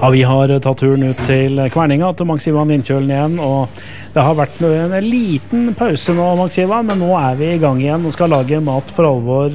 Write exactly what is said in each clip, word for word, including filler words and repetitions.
Ja, vi har tatt turen ut til Kverninga, til Max Ivan Innkjølen igjen, og det har vært en liten pause nå, Max Ivan, men nå er vi i gang igjen og skal lage mat for alvor.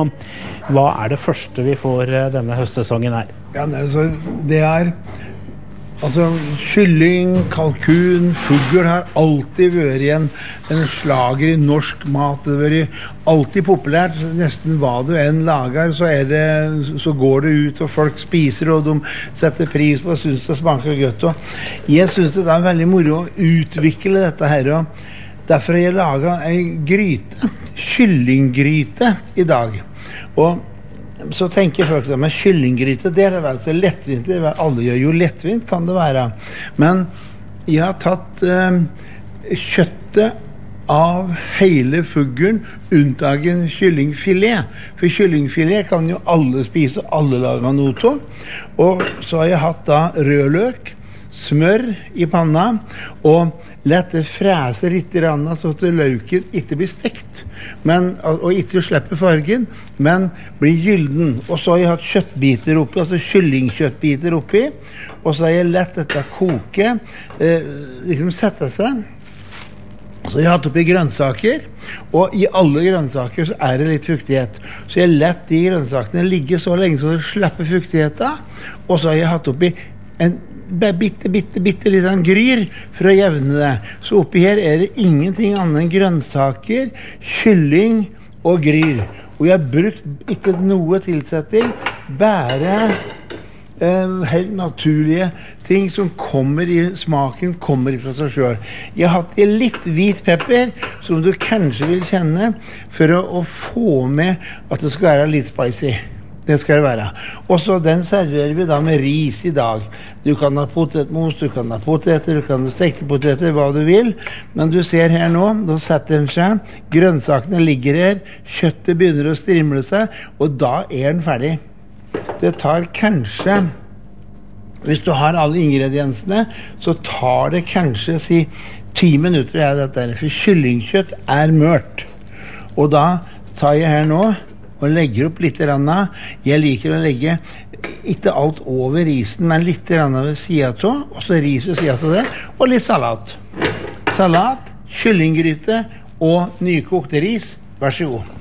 Og hva er det første vi får denne høstsesongen her? Ja, det er altså kylling, kalkun, fugl har alltid vært en, en slager i norsk mat. Det har vært alltid populært. Nesten hva du enn lager, så, er det, så går det ut, og folk spiser, og de setter pris på og synes det smaker godt. Og jeg synes det er veldig moro å utvikle dette her, og derfor har jeg laget en gryte, kyllinggryte i dag. Og så tenker folk da, med kyllinggryte, det er vel så lettvint, alle gjør jo lettvint, kan det være. Men jeg har tatt eh, kjøttet av hele fuglen, unntagen kyllingfilet. For kyllingfilet kan jo alle spise, alle lager noe til. Og så har jeg hatt da rødløk, smør i panna, og lett det fræse litt i randa, så at løken ikke blir stekt, men, og ikke slipper fargen, men blir gylden. Og så har jeg hatt kjøttbiter oppi, altså kyllingkjøttbiter oppi, og så har jeg lett dette koke, eh, liksom sette seg. Så jeg har hatt oppi grønnsaker, og i alle grønnsaker så er det litt fuktighet. Så jeg har lett de grønnsakene ligge så lenge så det slipper fuktigheten, og så har jeg hatt oppi en bitte, bitte, bitte litt sånn gryr for å jevne det. Så oppi her er det ingenting annet enn grønnsaker, kylling og gryr. Og jeg har brukt ikke noe tilsetting, bare eh, helt naturlige ting som kommer i smaken, kommer fra seg selv. Jeg har hatt i litt hvit pepper, som du kanskje vil kjenne, for å, å få med at det skal være litt spicy. Det skal det være. Og så den serverer vi da med ris i dag. Du kan ha potetmos, du kan ha poteter, du kan ha stekte poteter, hva du vil. Men du ser her nå, da setter den seg, grønnsakene ligger her, kjøttet begynner å strimle seg, og da er den ferdig. Det tar kanskje, hvis du har alle ingrediensene, så tar det kanskje, si, ti minutter er dette, for kyllingkjøtt er mørt. Og da tar jeg her nå, og legger opp litt rann. Jeg liker å legge ikke alt over risen, men litt rann ved siden av, og så ris ved siden av det, og litt salat. Salat, kyllinggryte og nykokte ris. Vær så god.